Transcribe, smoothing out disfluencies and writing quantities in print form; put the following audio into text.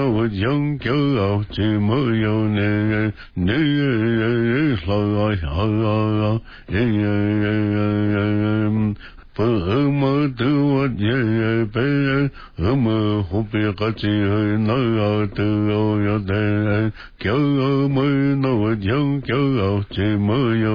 我将骄傲，怎么有人说不么的我也被么不别个只那的我要的骄傲么那我将骄傲怎么有